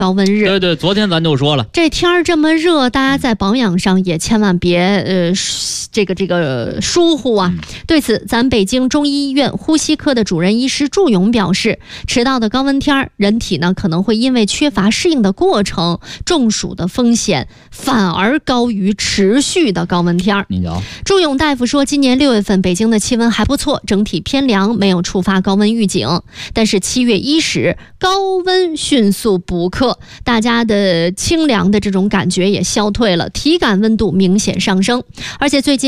高温日。 对对，昨天咱就说了， 这天儿这么热，大家在保养上也千万别这个疏忽啊。对此，咱北京中医医院呼吸科的主任医师祝勇表示，迟到的高温天儿，人体呢可能会因为缺乏适应的过程，中暑的风险反而高于持续的高温天儿。 你瞧， 祝勇大夫说，今年6月份北京的气温还不错，整体偏凉，没有触发高温预警。但是7月1时，高温迅速补课，大家的清凉的这种感觉也消退了，体感温度明显上升，而且最近